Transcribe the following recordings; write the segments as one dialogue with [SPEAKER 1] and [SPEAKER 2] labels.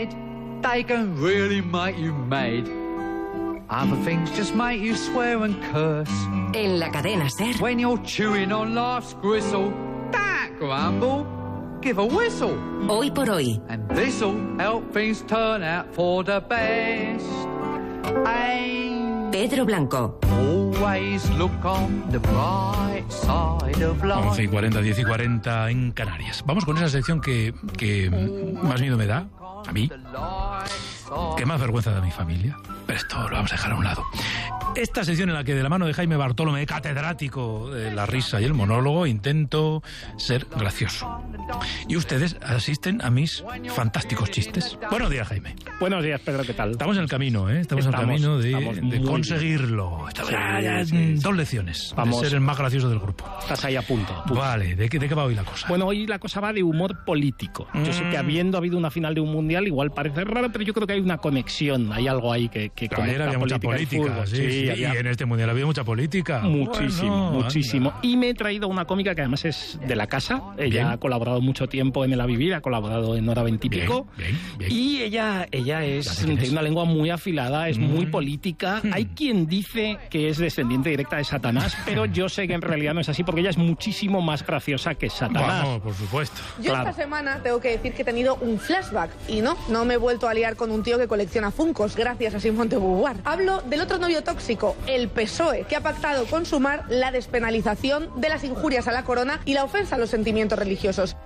[SPEAKER 1] made, they can really make you mad. Other things just make you swear and curse.
[SPEAKER 2] En la cadena SER.
[SPEAKER 1] When you're chewing on life's gristle, don't grumble, give a whistle.
[SPEAKER 2] Hoy por hoy.
[SPEAKER 1] And this'll help things turn out for the best.
[SPEAKER 2] Pedro Blanco.
[SPEAKER 1] Always look on the bright side of life.
[SPEAKER 3] 11:40, 10:40 en Canarias. Vamos con esa sección que más miedo me da, a mí, que más vergüenza da a mi familia, pero esto lo vamos a dejar a un lado. Esta sección en la que de la mano de Jaime Bartolomé, catedrático de la risa y el monólogo, intento ser gracioso. Y ustedes asisten a mis fantásticos chistes. Buenos días, Jaime.
[SPEAKER 4] Buenos días, Pedro, ¿qué tal?
[SPEAKER 3] Estamos en el camino, ¿eh? Estamos en el camino de conseguirlo.
[SPEAKER 4] Sí.
[SPEAKER 3] 2 lecciones.
[SPEAKER 4] Vamos.
[SPEAKER 3] De ser el más gracioso del grupo.
[SPEAKER 4] Estás ahí a punto.
[SPEAKER 3] Vale, ¿de qué va hoy la cosa?
[SPEAKER 4] Bueno, hoy la cosa va de humor político. Yo sé que habiendo habido una final de un mundial, igual parece raro, pero yo creo que hay una conexión, hay algo ahí que
[SPEAKER 3] ayer había mucha política, sí, y en este mundial había mucha política. Muchísimo.
[SPEAKER 4] Anda. Y me he traído una cómica que además es de la casa. Ella
[SPEAKER 3] Bien.
[SPEAKER 4] ha colaborado mucho tiempo en El A Vivir, ha colaborado en Hora 20 y pico.
[SPEAKER 3] Bien.
[SPEAKER 4] Y ella tiene una lengua muy afilada, es muy política. Hay quien dice que es descendiente directa de Satanás, pero yo sé que en realidad no es así, porque ella es muchísimo más graciosa que Satanás.
[SPEAKER 3] Vamos, por supuesto.
[SPEAKER 5] Yo esta semana tengo que decir que he tenido un flashback y no me he vuelto a liar con un tío que colecciona Funkos, gracias a Simone de Beauvoir. Hablo del otro novio tóxico, el PSOE, que ha pactado con Sumar la despenalización de las injurias a la corona y la ofensa a los sentimientos religiosos.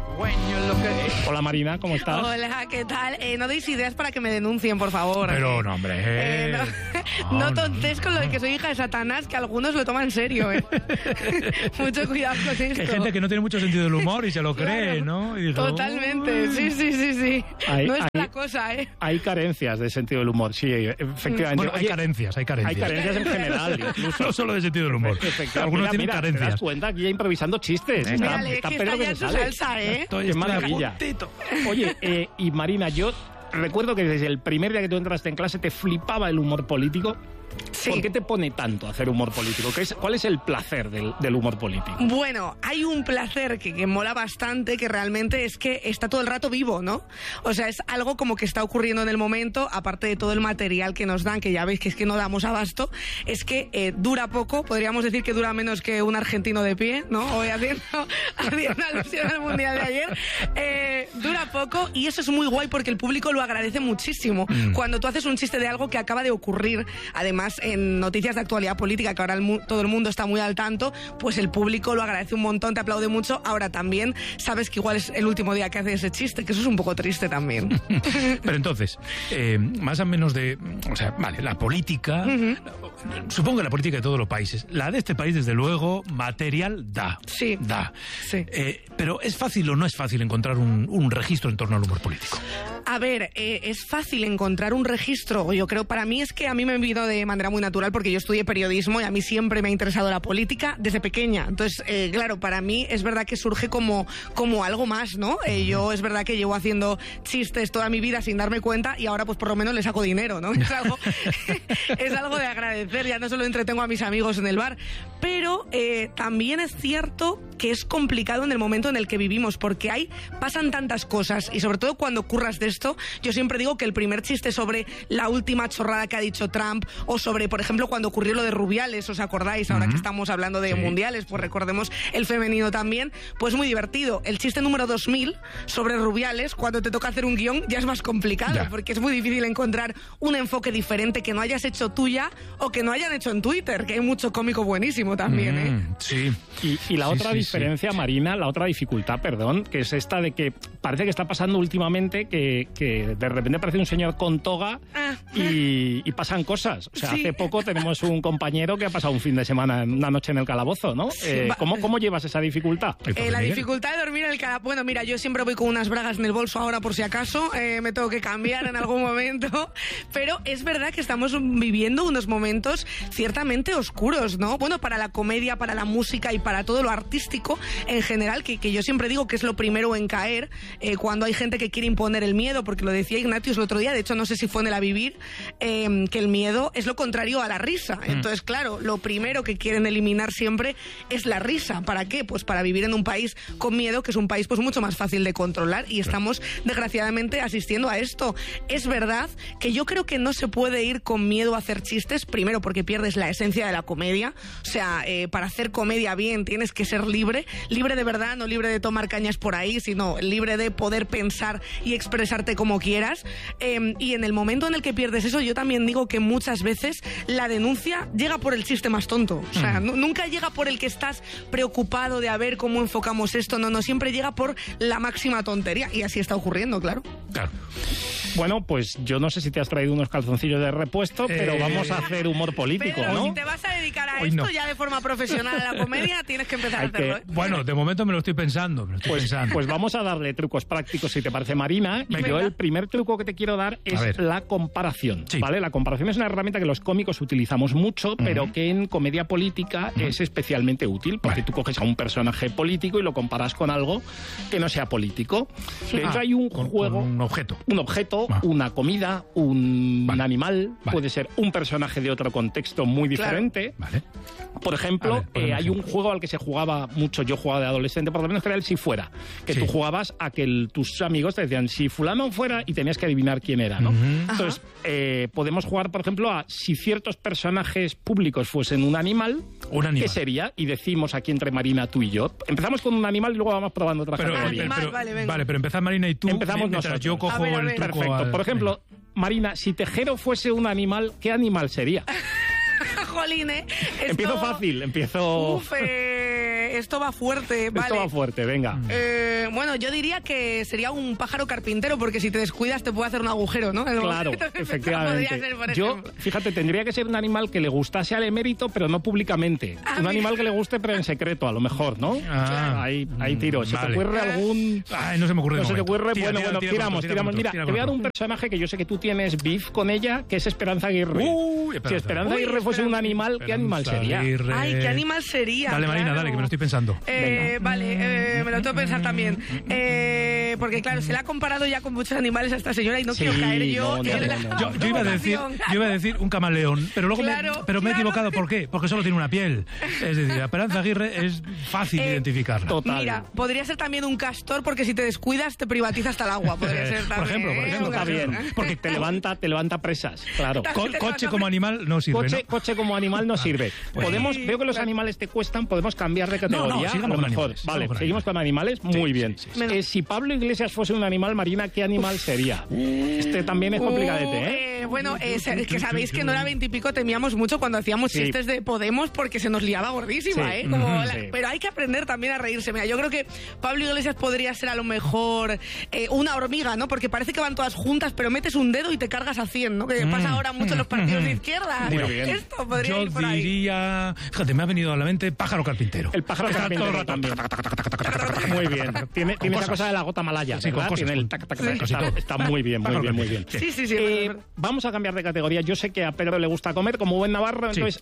[SPEAKER 4] Hola Marina, ¿cómo estás?
[SPEAKER 5] Hola, ¿qué tal? No deis ideas para que me denuncien, por favor.
[SPEAKER 3] Pero no, hombre.
[SPEAKER 5] No tontes con lo de que soy hija de Satanás, que algunos lo toman en serio, Mucho cuidado con esto.
[SPEAKER 3] Que hay gente que no tiene mucho sentido del humor y se lo cree, ¿no? Y dice,
[SPEAKER 5] totalmente, sí. No es la cosa,
[SPEAKER 4] Hay carencias de sentido del humor, sí, efectivamente.
[SPEAKER 3] Bueno, hay carencias.
[SPEAKER 4] Hay carencias en general, incluso.
[SPEAKER 3] No solo de sentido del humor. Algunos tienen carencias.
[SPEAKER 4] ¿Te das cuenta? Aquí ya improvisando chistes.
[SPEAKER 5] Está Pedro que se sale. Salsa,
[SPEAKER 4] Qué maravilla. Oye, y Marina, yo recuerdo que desde el primer día que tú entraste en clase te flipaba el humor político. Sí. ¿Por qué te pone tanto hacer humor político? ¿Cuál es el placer del humor político?
[SPEAKER 5] Bueno, hay un placer que mola bastante, que realmente es que está todo el rato vivo, ¿no? O sea, es algo como que está ocurriendo en el momento, aparte de todo el material que nos dan, que ya veis que es que no damos abasto, es que dura poco, podríamos decir que dura menos que un argentino de pie, ¿no? Hoy haciendo alusión al Mundial de ayer. Dura poco y eso es muy guay porque el público lo agradece muchísimo. Cuando tú haces un chiste de algo que acaba de ocurrir, además en noticias de actualidad política, que ahora todo el mundo está muy al tanto, pues el público lo agradece un montón, te aplaude mucho. Ahora también sabes que igual es el último día que hace ese chiste, que eso es un poco triste también.
[SPEAKER 3] Pero entonces, más o menos o sea, vale, la política, supongo que la política de todos los países, la de este país desde luego, material da.
[SPEAKER 5] Sí.
[SPEAKER 3] Da.
[SPEAKER 5] Sí.
[SPEAKER 3] Pero ¿es fácil o no es fácil encontrar un registro en torno al humor político?
[SPEAKER 5] A ver, es fácil encontrar un registro, yo creo, para mí es que a mí me vino de manera muy natural porque yo estudié periodismo y a mí siempre me ha interesado la política desde pequeña. Entonces, claro, para mí es verdad que surge como algo más, ¿no? Yo es verdad que llevo haciendo chistes toda mi vida sin darme cuenta y ahora pues por lo menos le saco dinero, ¿no? Es algo de agradecer, ya no solo entretengo a mis amigos en el bar, pero también es cierto que es complicado en el momento en el que vivimos porque pasan tantas cosas y sobre todo cuando curras de esto, yo siempre digo que el primer chiste sobre la última chorrada que ha dicho Trump o sobre, por ejemplo, cuando ocurrió lo de Rubiales, ¿os acordáis? Ahora que estamos hablando de mundiales, pues recordemos el femenino también, pues muy divertido. El chiste número 2000 sobre Rubiales, cuando te toca hacer un guión, ya es más complicado, porque es muy difícil encontrar un enfoque diferente que no hayas hecho tuya o que no hayan hecho en Twitter, que hay mucho cómico buenísimo también,
[SPEAKER 3] Sí.
[SPEAKER 4] Y la otra diferencia, Marina, la otra dificultad, perdón, que es esta de que parece que está pasando últimamente que de repente aparece un señor con toga y pasan cosas. O sea, hace poco tenemos un compañero que ha pasado un fin de semana, una noche en el calabozo, ¿no? ¿Cómo llevas esa dificultad?
[SPEAKER 5] La dificultad de dormir en el calabozo. Bueno, mira, yo siempre voy con unas bragas en el bolso ahora por si acaso, me tengo que cambiar en algún momento, pero es verdad que estamos viviendo unos momentos ciertamente oscuros, ¿no? Bueno, para la comedia, para la música y para todo lo artístico en general, que yo siempre digo que es lo primero en caer cuando hay gente que quiere imponer el miedo miedo, porque lo decía Ignatius el otro día, de hecho no sé si fue en el A Vivir, que el miedo es lo contrario a la risa. Entonces, claro, lo primero que quieren eliminar siempre es la risa. ¿Para qué? Pues para vivir en un país con miedo, que es un país pues mucho más fácil de controlar, y estamos desgraciadamente asistiendo a esto. Es verdad que yo creo que no se puede ir con miedo a hacer chistes, primero porque pierdes la esencia de la comedia. O sea, para hacer comedia bien tienes que ser libre de verdad, no libre de tomar cañas por ahí, sino libre de poder pensar y expresarte como quieras. Y en el momento en el que pierdes eso, yo también digo que muchas veces la denuncia llega por el chiste más tonto. O sea, nunca llega por el que estás preocupado de a ver cómo enfocamos esto. No, siempre llega por la máxima tontería. Y así está ocurriendo, claro.
[SPEAKER 4] Bueno, pues yo no sé si te has traído unos calzoncillos de repuesto, pero vamos a hacer humor político,
[SPEAKER 5] pero
[SPEAKER 4] ¿no?
[SPEAKER 5] si te vas a dedicar a esto ya de forma profesional a la comedia, tienes que empezar a hacerlo.
[SPEAKER 3] Bueno, de momento me lo estoy pensando.
[SPEAKER 4] Pues vamos a darle trucos prácticos, si te parece, Marina. Y yo el primer truco que te quiero dar es la comparación, ¿vale? La comparación es una herramienta que los cómicos utilizamos mucho, pero que en comedia política es especialmente útil, porque tú coges a un personaje político y lo comparas con algo que no sea político. De hecho, hay un juego...
[SPEAKER 3] Un objeto.
[SPEAKER 4] Un objeto, una comida, un animal, puede ser un personaje de otro contexto muy diferente.
[SPEAKER 3] Vale.
[SPEAKER 4] Por ejemplo, hay un juego al que se jugaba mucho, yo jugaba de adolescente, por lo menos, que era el Si Fuera, que tú jugabas a que tus amigos te decían si fulano fuera y tenías que adivinar quién era, ¿no? Entonces, podemos jugar, por ejemplo, a si ciertos personajes públicos fuesen un animal, ¿qué sería? Y decimos aquí entre Marina, tú y yo. Empezamos con un animal y luego vamos probando otras categorías.
[SPEAKER 5] Vale,
[SPEAKER 3] pero empezad Marina y tú.
[SPEAKER 4] Empezamos nosotros.
[SPEAKER 3] Yo cojo el truco.
[SPEAKER 4] Perfecto. Por ejemplo, Marina, si Tejero fuese un animal, ¿qué animal sería?
[SPEAKER 5] Jolín,
[SPEAKER 4] Empiezo fácil,
[SPEAKER 5] esto va fuerte, vale.
[SPEAKER 4] Esto va fuerte, venga.
[SPEAKER 5] Bueno, yo diría que sería un pájaro carpintero, porque si te descuidas te puede hacer un agujero, ¿no?
[SPEAKER 4] Claro, efectivamente. Yo, fíjate, tendría que ser un animal que le gustase al emérito, pero no públicamente. Un animal que le guste, pero en secreto, a lo mejor, ¿no? Ahí tiro. ¿Se te ocurre algún...?
[SPEAKER 3] Ay, no se me ocurre.
[SPEAKER 4] No se te ocurre. Bueno, tiramos. Mira, te voy a dar un
[SPEAKER 3] punto.
[SPEAKER 4] Personaje que yo sé que tú tienes beef con ella, que es Esperanza Aguirre. Si Esperanza Aguirre fuese un animal, ¿qué animal sería?
[SPEAKER 5] Ay, ¿qué animal sería?
[SPEAKER 3] Dale, Marina, dale, que me lo estoy pensando.
[SPEAKER 5] Vale, me lo tengo que pensar también. Porque claro, se la ha comparado ya con muchos animales a esta señora y no quiero caer yo en la
[SPEAKER 3] yo iba a decir un camaleón, pero luego me he equivocado. ¿Por qué? Porque solo tiene una piel. Es decir, Esperanza Aguirre es fácil identificarla.
[SPEAKER 4] Total.
[SPEAKER 5] Mira, podría ser también un castor, porque si te descuidas te privatiza hasta el agua. Podría ser también,
[SPEAKER 3] por ejemplo,
[SPEAKER 4] está bien. Porque te levanta presas, claro.
[SPEAKER 3] Coche como animal no sirve, ¿no?
[SPEAKER 4] Coche como animal no sirve. Veo que los animales te cuestan, podemos cambiar de categoría.
[SPEAKER 3] Sigamos con animales.
[SPEAKER 4] Vale, seguimos con animales. Muy bien. Si Pablo Iglesias fuese un animal, Marina, ¿qué animal sería? Este también es complicadete, ¿eh?
[SPEAKER 5] Bueno, que sabéis que en Hora 20 y pico temíamos mucho cuando hacíamos chistes de Podemos, porque se nos liaba gordísima, ¿eh? Pero hay que aprender también a reírse. Mira, yo creo que Pablo Iglesias podría ser a lo mejor una hormiga, ¿no? Porque parece que van todas juntas, pero metes un dedo y te cargas a 100, ¿no? Que pasa ahora mucho en los partidos de izquierda. Esto podría ir por ahí.
[SPEAKER 3] Yo diría... Fíjate, me ha venido a la mente pájaro carpintero.
[SPEAKER 4] El pájaro carpintero también. Muy bien. Tiene esa cosa de la gota malaya, ¿verdad? Tiene el está muy bien, muy bien.
[SPEAKER 5] Sí.
[SPEAKER 4] Vamos a cambiar de categoría. Yo sé que a Pedro le gusta comer como buen navarro, entonces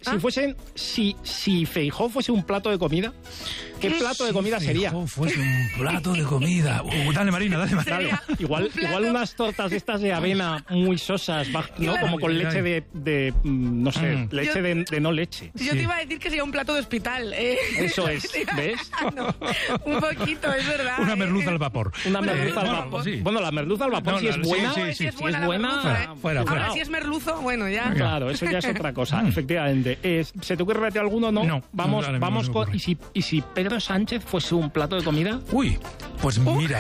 [SPEAKER 4] si Feijóo fuese un plato de comida, ¿qué plato de comida sería?
[SPEAKER 3] Si fuese un plato de comida. Dale, Marina.
[SPEAKER 4] Igual unas tortas estas de avena muy sosas, ¿no? Claro. Como con leche de no sé, leche de no leche.
[SPEAKER 5] Yo te iba a decir que sería un plato de hospital.
[SPEAKER 4] Eso es, ¿ves?
[SPEAKER 5] No, un poquito, es verdad.
[SPEAKER 3] Una merluza al vapor.
[SPEAKER 4] Una merluza al vapor. Sí. Bueno, la merluza al vapor si es buena.
[SPEAKER 5] Si es buena,
[SPEAKER 3] fuera.
[SPEAKER 5] Ahora si es merluzo, bueno, ya.
[SPEAKER 4] Claro, eso ya es otra cosa, efectivamente. ¿Se te ocurre alguno? No. Vamos con... ¿Y si Pedro Sánchez fuese un plato de comida?
[SPEAKER 3] Uy, pues mira,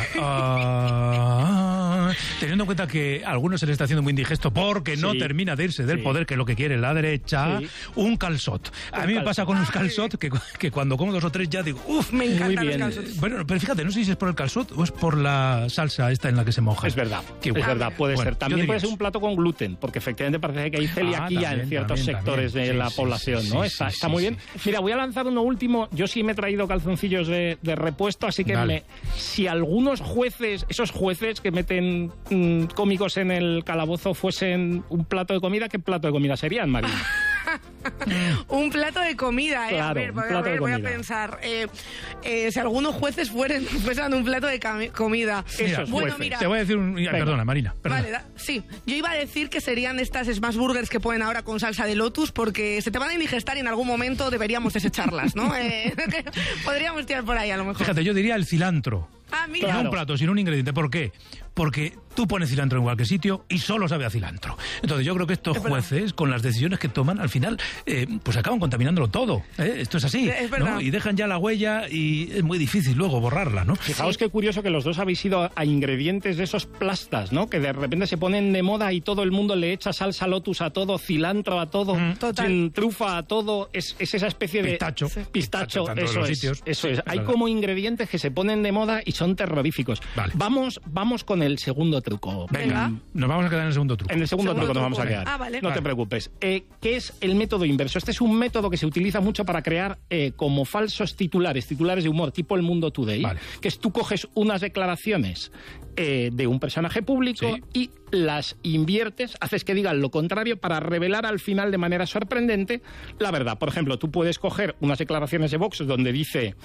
[SPEAKER 3] teniendo en cuenta que a algunos se le está haciendo muy indigesto porque no termina de irse del poder, que es lo que quiere la derecha, un calçot. A mí me pasa con los calçot que cuando como 2 o 3 ya digo,
[SPEAKER 5] me encantan los calçots.
[SPEAKER 3] Bueno, pero fíjate, no sé si es por el calçot o es por la salsa esta en la que se moja.
[SPEAKER 4] Es verdad, puede ser. También puede ser un plato con gluten, porque efectivamente parece que hay celiaquía en ciertos sectores de la población, ¿no? Está muy bien. Mira, voy a lanzar uno último. Yo sí me he traído calzoncillos de repuesto, así que si algunos jueces, esos jueces que meten cómicos en el calabozo, fuesen un plato de comida, ¿qué plato de comida serían, Marina?
[SPEAKER 5] Un plato de comida, ¿eh?
[SPEAKER 4] Claro,
[SPEAKER 5] voy a pensar. Si algunos jueces fueran un plato de comida.
[SPEAKER 3] Mira,
[SPEAKER 5] bueno, mira.
[SPEAKER 3] Te voy a decir perdona, Marina. Perdona.
[SPEAKER 5] Vale, sí. Yo iba a decir que serían estas smash burgers que ponen ahora con salsa de lotus, porque se te van a indigestar y en algún momento deberíamos desecharlas, ¿no? Podríamos tirar por ahí a lo mejor.
[SPEAKER 3] Fíjate, yo diría el cilantro.
[SPEAKER 5] Ah, mira.
[SPEAKER 3] No un plato, sino un ingrediente. ¿Por qué? Porque tú pones cilantro en cualquier sitio y solo sabe a cilantro. Entonces yo creo que estos jueces, con las decisiones que toman, al final, pues acaban contaminándolo todo. Esto es así, ¿no? Y dejan ya la huella y es muy difícil luego borrarla, ¿no?
[SPEAKER 4] Fijaos qué curioso que los dos habéis ido a ingredientes de esos plastas, ¿no? Que de repente se ponen de moda y todo el mundo le echa salsa lotus a todo, cilantro a todo, trufa a todo. Es esa especie de... Pistacho, eso es. Hay como ingredientes que se ponen de moda y son terroríficos. Vale. Vamos con el segundo truco.
[SPEAKER 3] Venga, nos vamos a quedar en el segundo truco.
[SPEAKER 4] En el segundo truco nos vamos a quedar.
[SPEAKER 5] Vale.
[SPEAKER 4] No te preocupes. ¿Qué es el método inverso? Este es un método que se utiliza mucho para crear como falsos titulares de humor, tipo El Mundo Today, que es tú coges unas declaraciones de un personaje público y las inviertes, haces que digan lo contrario para revelar al final de manera sorprendente la verdad. Por ejemplo, tú puedes coger unas declaraciones de Vox donde dice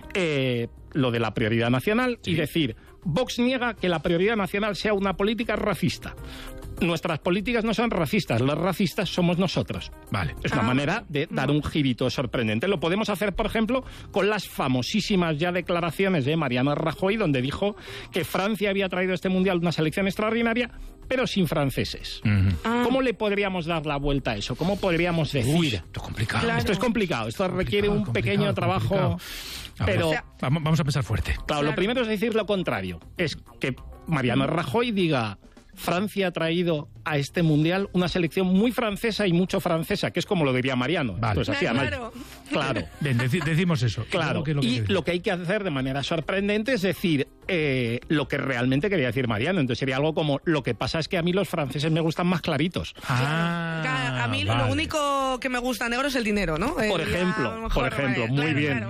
[SPEAKER 4] lo de la prioridad nacional y decir: Vox niega que la prioridad nacional sea una política racista. Nuestras políticas no son racistas, los racistas somos nosotros. Vale. Es una manera de dar un girito sorprendente. Lo podemos hacer, por ejemplo, con las famosísimas ya declaraciones de Mariano Rajoy, donde dijo que Francia había traído a este mundial una selección extraordinaria, pero sin franceses. ¿Cómo le podríamos dar la vuelta a eso? ¿Cómo podríamos decir?
[SPEAKER 3] Uy, esto es complicado.
[SPEAKER 5] Claro.
[SPEAKER 4] Esto es complicado, esto requiere un pequeño trabajo... Pero
[SPEAKER 3] vamos a pensar fuerte.
[SPEAKER 4] Claro, lo primero es decir lo contrario. Es que Mariano Rajoy diga: Francia ha traído a este mundial una selección muy francesa y mucho francesa, que es como lo diría Mariano.
[SPEAKER 3] Vale.
[SPEAKER 4] Entonces, así, claro.
[SPEAKER 3] Bien, decimos eso.
[SPEAKER 4] Claro. Y lo que hay que hacer de manera sorprendente es decir lo que realmente quería decir Mariano. Entonces sería algo como: lo que pasa es que a mí los franceses me gustan más claritos.
[SPEAKER 5] A mí lo único que me gusta negro es el dinero, ¿no?
[SPEAKER 4] Por ejemplo, muy bien.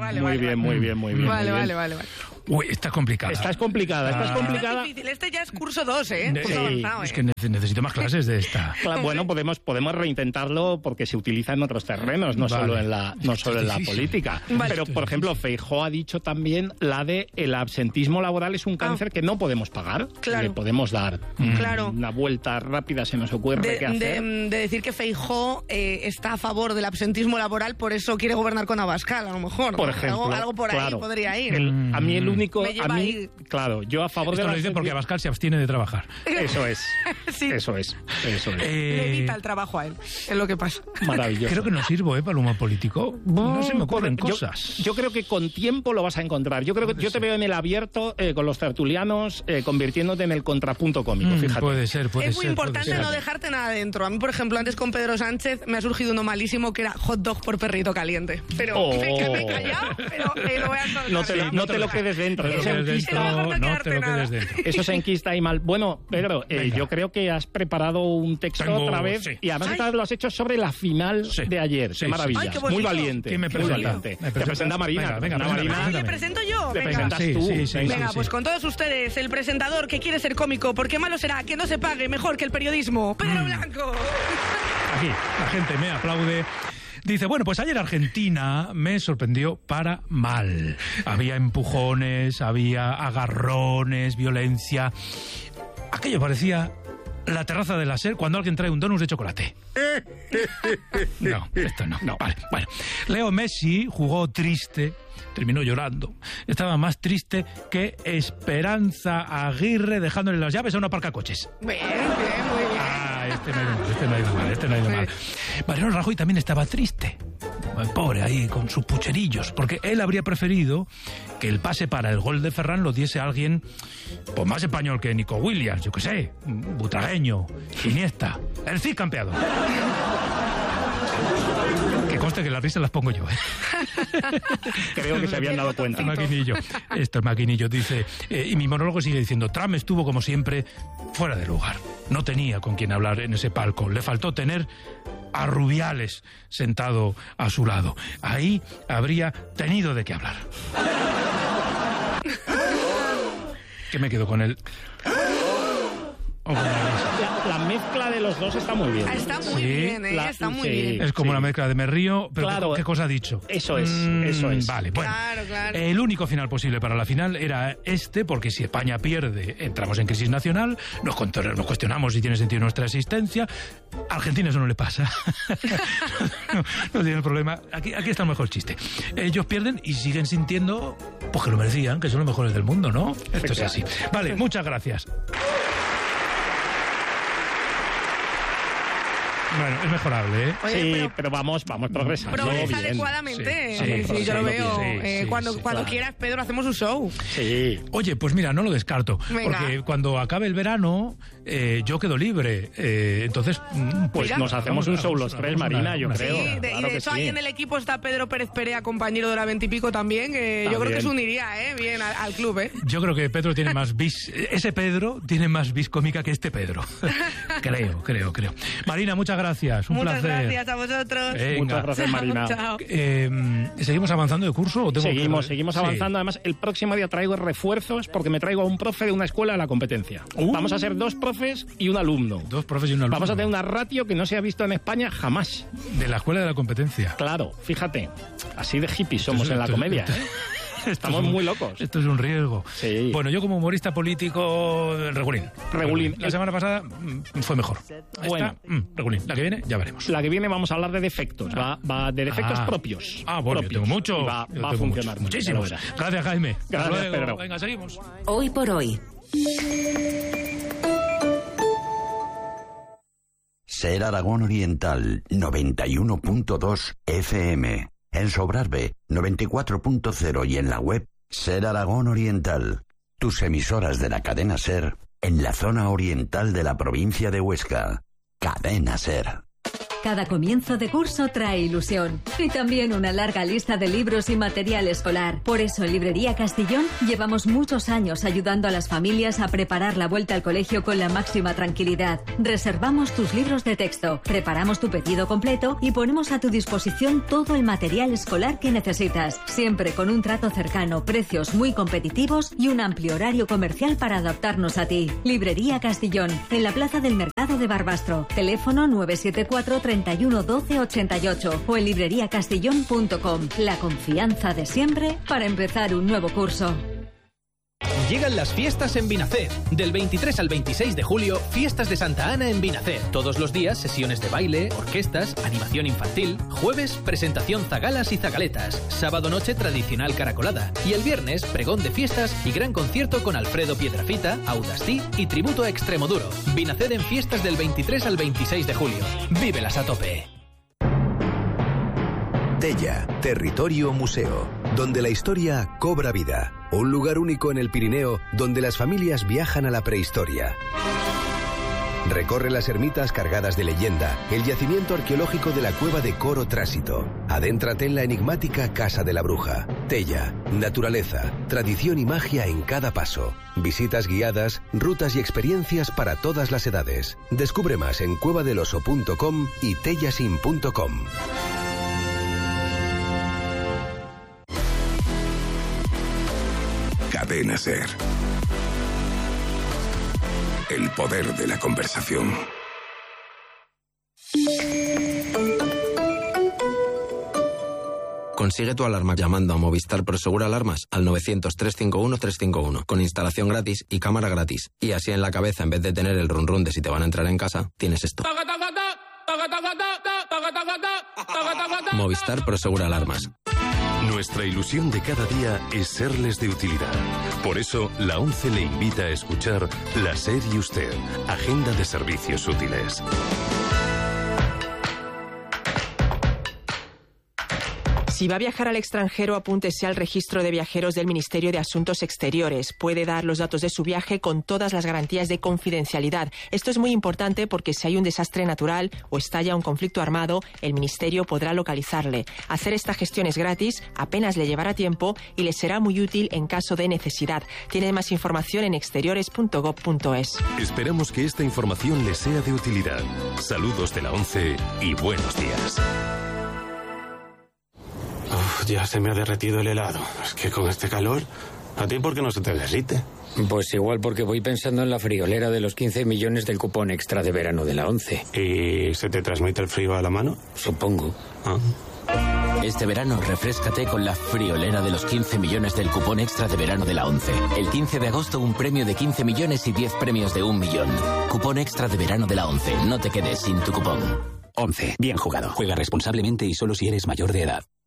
[SPEAKER 5] Vale.
[SPEAKER 3] Uy, esta es complicada.
[SPEAKER 4] Esta es complicada.
[SPEAKER 5] Es difícil. Este ya es curso 2, ¿eh? Curso avanzado,
[SPEAKER 3] es que necesito más clases de esta.
[SPEAKER 4] Claro, bueno, podemos reintentarlo porque se utiliza en otros terrenos, no solo en la política. Pero, por ejemplo, Feijóo ha dicho también la de el absentismo laboral es un cáncer que no podemos pagar.
[SPEAKER 5] Claro.
[SPEAKER 4] Le podemos dar una vuelta rápida, se nos ocurre qué hacer.
[SPEAKER 5] De decir que Feijóo está a favor del absentismo laboral, por eso quiere gobernar con Abascal, a lo mejor.
[SPEAKER 4] Por ejemplo.
[SPEAKER 5] Algo por ahí podría ir.
[SPEAKER 4] A mí el único...
[SPEAKER 5] Claro,
[SPEAKER 4] yo a favor de
[SPEAKER 3] lo dice porque Abascal se abstiene de trabajar.
[SPEAKER 4] Eso es.
[SPEAKER 5] Sí.
[SPEAKER 4] Eso es.
[SPEAKER 5] Le evita el trabajo a él, es lo que pasa.
[SPEAKER 4] Maravilloso.
[SPEAKER 3] Creo que no sirvo, para el humor político. No se me ocurren cosas.
[SPEAKER 4] Yo creo que con tiempo lo vas a encontrar. Yo creo que yo te veo en el abierto con los tertulianos convirtiéndote en el contrapunto cómico, fíjate.
[SPEAKER 3] Puede ser.
[SPEAKER 5] Es muy importante no dejarte nada dentro. A mí, por ejemplo, antes con Pedro Sánchez me ha surgido uno malísimo que era hot dog por perrito caliente. Pero me he callado, pero lo voy a contar.
[SPEAKER 4] No te lo quedes dentro. Eso se enquista y mal. Bueno, Pedro, yo creo que has preparado un texto otra vez y además lo has hecho sobre la final de ayer. Qué maravilla.
[SPEAKER 5] Ay, qué
[SPEAKER 4] muy valiente.
[SPEAKER 3] ¿Quién me presenta?
[SPEAKER 4] Te presenta Marina.
[SPEAKER 3] Venga,
[SPEAKER 5] Marina. ¿Me presento yo?
[SPEAKER 4] Te presentas tú.
[SPEAKER 5] Venga, pues con todos ustedes, el presentador que quiere ser cómico, porque malo será que no se pague mejor que el periodismo. Pedro Blanco.
[SPEAKER 3] Aquí, la gente me aplaude. Dice, bueno, pues ayer Argentina me sorprendió para mal. Había empujones, había agarrones, violencia. Aquello parecía la terraza de la SER cuando alguien trae un donut de chocolate. No, esto no. Vale, bueno. Leo Messi jugó triste, terminó llorando. Estaba más triste que Esperanza Aguirre dejándole las llaves a una aparcacoches.
[SPEAKER 5] Bien, muy bien.
[SPEAKER 3] Este no ha ido mal. Mariano Rajoy también estaba triste. Pobre ahí con sus pucherillos, porque él habría preferido que el pase para el gol de Ferran lo diese alguien pues más español que Nico Williams, yo qué sé, butragueño, Iniesta, el Cid campeado. Que conste que las risas las pongo yo,
[SPEAKER 4] Creo que se habían dado cuenta.
[SPEAKER 3] Maquinillo. Esto es Maquinillo, dice. Y mi monólogo sigue diciendo: Trump estuvo, como siempre, fuera de lugar. No tenía con quién hablar en ese palco. Le faltó tener a Rubiales sentado a su lado. Ahí habría tenido de qué hablar. ¿Qué me quedo con él?
[SPEAKER 4] La mezcla de los dos está muy bien.
[SPEAKER 5] Está muy bien, está muy bien.
[SPEAKER 3] Es como una mezcla de Me río, pero
[SPEAKER 4] claro,
[SPEAKER 3] ¿qué cosa ha dicho?
[SPEAKER 4] Eso es.
[SPEAKER 3] Vale, bueno.
[SPEAKER 5] Claro.
[SPEAKER 3] El único final posible para la final era porque si España pierde, entramos en crisis nacional, nos cuestionamos si tiene sentido nuestra existencia. A Argentina eso no le pasa. no tiene problema. Aquí está el mejor chiste. Ellos pierden y siguen sintiendo pues que lo merecían, que son los mejores del mundo, ¿no? Esto es así. Vale, muchas gracias. Bueno, es mejorable, ¿eh?
[SPEAKER 5] Oye,
[SPEAKER 4] sí, pero vamos progresando.
[SPEAKER 5] Progresa
[SPEAKER 4] bien.
[SPEAKER 5] adecuadamente. Sí, yo lo veo. Cuando quieras, Pedro, hacemos un show.
[SPEAKER 4] Sí.
[SPEAKER 3] Oye, pues mira, no lo descarto.
[SPEAKER 5] Venga.
[SPEAKER 3] Porque cuando acabe el verano, yo quedo libre. Entonces,
[SPEAKER 4] pues
[SPEAKER 5] mira,
[SPEAKER 4] nos hacemos un show los tres, Marina, yo creo.
[SPEAKER 5] Sí, y de hecho ahí en el equipo está Pedro Pérez Perea, compañero de la 20 y pico también, que yo creo que se uniría, bien al club, ¿eh?
[SPEAKER 3] Yo creo que Pedro tiene más bis. Ese Pedro tiene más bis cómica que este Pedro. creo. Marina, muchas gracias. Un placer.
[SPEAKER 5] Muchas gracias a vosotros.
[SPEAKER 3] Venga.
[SPEAKER 4] Muchas gracias, Marina.
[SPEAKER 5] Chao.
[SPEAKER 3] ¿Seguimos avanzando de curso? ¿O
[SPEAKER 4] Seguimos avanzando. Además, el próximo día traigo refuerzos porque me traigo a un profe de una escuela de la competencia. Vamos a ser 2 profes y un alumno.
[SPEAKER 3] 2 profes y un alumno.
[SPEAKER 4] Vamos a tener una ratio que no se ha visto en España jamás.
[SPEAKER 3] De la escuela de la competencia.
[SPEAKER 4] Claro, fíjate. Así de hippies somos en la comedia, ¿eh? Estamos muy locos.
[SPEAKER 3] Esto es un riesgo.
[SPEAKER 4] Sí.
[SPEAKER 3] Bueno, yo como humorista político, regulín. La semana pasada fue mejor.
[SPEAKER 4] Bueno.
[SPEAKER 3] Regulín. La que viene, ya veremos.
[SPEAKER 4] La que viene vamos a hablar de defectos. Va de defectos propios.
[SPEAKER 3] Bueno, yo tengo muchos.
[SPEAKER 4] Va a funcionar
[SPEAKER 3] muchísimos. Gracias, Jaime.
[SPEAKER 4] Gracias,
[SPEAKER 3] Hasta luego.
[SPEAKER 4] Pedro.
[SPEAKER 3] Venga, seguimos.
[SPEAKER 2] Hoy por hoy.
[SPEAKER 6] Ser Aragón Oriental 91.2 FM. En Sobrarbe 94.0 y en la web Ser Aragón Oriental. Tus emisoras de la cadena Ser en la zona oriental de la provincia de Huesca. Cadena Ser.
[SPEAKER 7] Cada comienzo de curso trae ilusión y también una larga lista de libros y material escolar. Por eso en Librería Castellón llevamos muchos años ayudando a las familias a preparar la vuelta al colegio con la máxima tranquilidad. Reservamos tus libros de texto, preparamos tu pedido completo y ponemos a tu disposición todo el material escolar que necesitas, siempre con un trato cercano, precios muy competitivos y un amplio horario comercial para adaptarnos a ti. Librería Castellón, en la Plaza del Mercado de Barbastro. Teléfono 974 31 12 88 o en libreriacastellón.com. La confianza de siempre para empezar un nuevo curso.
[SPEAKER 8] Llegan las fiestas en Vinacer. Del 23 al 26 de julio, fiestas de Santa Ana en Vinacer. Todos los días, sesiones de baile, orquestas, animación infantil. Jueves, presentación zagalas y zagaletas. Sábado noche, tradicional caracolada. Y el viernes, pregón de fiestas y gran concierto con Alfredo Piedrafita, Audastí y tributo a Extremoduro. Vinacer en fiestas del 23 al 26 de julio. Vívelas a tope.
[SPEAKER 9] Tella, territorio museo, donde la historia cobra vida. Un lugar único en el Pirineo donde las familias viajan a la prehistoria. Recorre las ermitas cargadas de leyenda, el yacimiento arqueológico de la cueva de Coro Trásito. Adéntrate en la enigmática Casa de la Bruja. Tella, naturaleza, tradición y magia en cada paso. Visitas guiadas, rutas y experiencias para todas las edades. Descubre más en cuevadeloso.com y tellasin.com.
[SPEAKER 10] Cadena Ser. El poder de la conversación.
[SPEAKER 11] Consigue tu alarma llamando a Movistar Prosegur Alarmas al 900-351-351 con instalación gratis y cámara gratis. Y así en la cabeza, en vez de tener el run run de si te van a entrar en casa, tienes esto. Movistar Prosegur Alarmas.
[SPEAKER 12] Nuestra ilusión de cada día es serles de utilidad. Por eso, la ONCE le invita a escuchar La SER y Usted, Agenda de Servicios Útiles.
[SPEAKER 13] Si va a viajar al extranjero, apúntese al registro de viajeros del Ministerio de Asuntos Exteriores. Puede dar los datos de su viaje con todas las garantías de confidencialidad. Esto es muy importante porque si hay un desastre natural o estalla un conflicto armado, el Ministerio podrá localizarle. Hacer esta gestión es gratis, apenas le llevará tiempo y le será muy útil en caso de necesidad. Tiene más información en exteriores.gov.es.
[SPEAKER 12] Esperamos que esta información le sea de utilidad. Saludos de la ONCE y buenos días.
[SPEAKER 14] Ya se me ha derretido el helado. Es que con este calor... ¿A ti por qué no se te derrite?
[SPEAKER 15] Pues igual porque voy pensando en la friolera de los 15 millones del cupón extra de verano de la 11.
[SPEAKER 14] ¿Y se te transmite el frío a la mano?
[SPEAKER 15] Supongo.
[SPEAKER 16] Este verano, refréscate con la friolera de los 15 millones del cupón extra de verano de la 11. El 15 de agosto, un premio de 15 millones y 10 premios de 1 millón. Cupón extra de verano de la 11. No te quedes sin tu cupón.
[SPEAKER 17] 11. Bien jugado. Juega responsablemente y solo si eres mayor de edad.